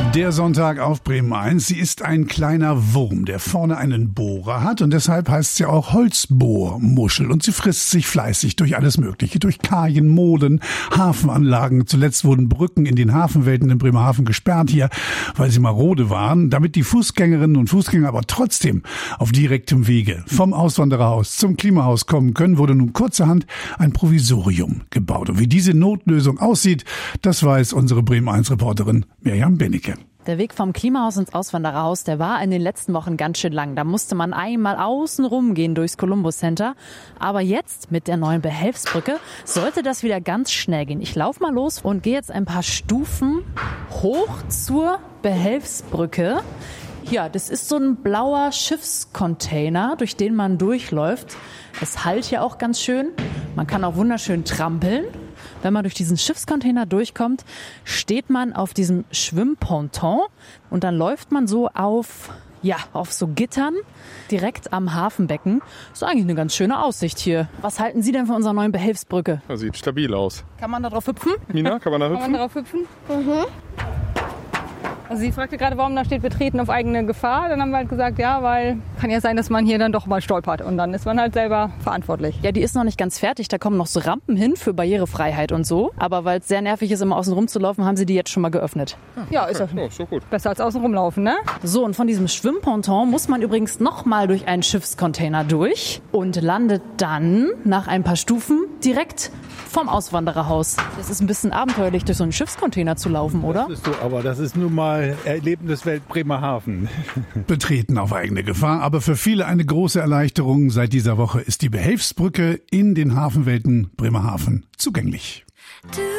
Der Sonntag auf Bremen 1. Sie ist ein kleiner Wurm, der vorne einen Bohrer hat und deshalb heißt sie auch Holzbohrmuschel und sie frisst sich fleißig durch alles Mögliche, durch Kajen, Molen, Hafenanlagen. Zuletzt wurden Brücken in den Hafenwelten in Bremerhaven gesperrt hier, weil sie marode waren, damit die Fußgängerinnen und Fußgänger aber trotzdem auf direktem Wege vom Auswandererhaus zum Klimahaus kommen können, wurde nun kurzerhand ein Provisorium gebaut. Und wie diese Notlösung aussieht, das weiß unsere Bremen 1 Reporterin Mirjam Bennecke. Der Weg vom Klimahaus ins Auswandererhaus, der war in den letzten Wochen ganz schön lang. Da musste man einmal außen rum gehen durchs Columbus Center. Aber jetzt mit der neuen Behelfsbrücke sollte das wieder ganz schnell gehen. Ich laufe mal los und gehe jetzt ein paar Stufen hoch zur Behelfsbrücke. Ja, das ist so ein blauer Schiffscontainer, durch den man durchläuft. Es hallt ja auch ganz schön. Man kann auch wunderschön trampeln. Wenn man durch diesen Schiffscontainer durchkommt, steht man auf diesem Schwimmponton und dann läuft man so auf so Gittern direkt am Hafenbecken. Ist eigentlich eine ganz schöne Aussicht hier. Was halten Sie denn von unserer neuen Behelfsbrücke? Das sieht stabil aus. Kann man da drauf hüpfen? Nina, kann man da hüpfen? Kann man darauf hüpfen? Mhm. Also sie fragte gerade, warum da steht, betreten auf eigene Gefahr. Dann haben wir halt gesagt, ja, weil kann ja sein, dass man hier dann doch mal stolpert. Und dann ist man halt selber verantwortlich. Ja, die ist noch nicht ganz fertig. Da kommen noch so Rampen hin für Barrierefreiheit und so. Aber weil es sehr nervig ist, immer außen rum zu laufen, haben sie die jetzt schon mal geöffnet. Ja, ist ja so gut. besser als außen rumlaufen, ne? So, und von diesem Schwimmponton muss man übrigens noch mal durch einen Schiffscontainer durch und landet dann nach ein paar Stufen direkt vom Auswandererhaus. Das ist ein bisschen abenteuerlich, durch so einen Schiffscontainer zu laufen, oder? Das ist so, aber das ist nun mal Erlebniswelt Bremerhaven. Betreten auf eigene Gefahr, aber für viele eine große Erleichterung. Seit dieser Woche ist die Behelfsbrücke in den Hafenwelten Bremerhaven zugänglich.